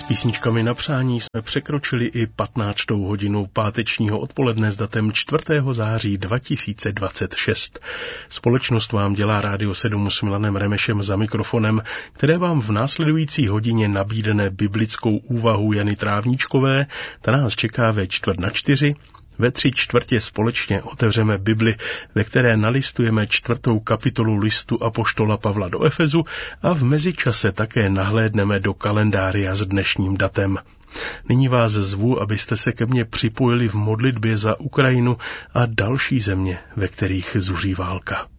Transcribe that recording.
Písničkami na přání jsme překročili i 15. hodinu pátečního odpoledne s datem 4. září 2026. Společnost vám dělá Rádio 7 s Milanem Remešem za mikrofonem, které vám v následující hodině nabídne biblickou úvahu Jany Trávníčkové. Ta nás čeká ve 3:45. Ve 3:15 společně otevřeme Bibli, ve které nalistujeme 4. kapitolu listu apoštola Pavla do Efezu a v mezičase také nahlédneme do kalendária s dnešním datem. Nyní vás zvu, abyste se ke mně připojili v modlitbě za Ukrajinu a další země, ve kterých zuří válka.